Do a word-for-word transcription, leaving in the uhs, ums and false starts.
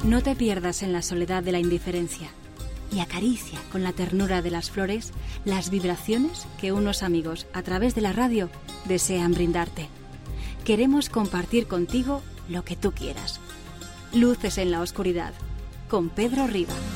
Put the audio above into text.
No te pierdas en la soledad de la indiferencia y acaricia con la ternura de las flores las vibraciones que unos amigos a través de la radio desean brindarte. Queremos compartir contigo lo que tú quieras. Luces en la oscuridad, con Pedro Riva.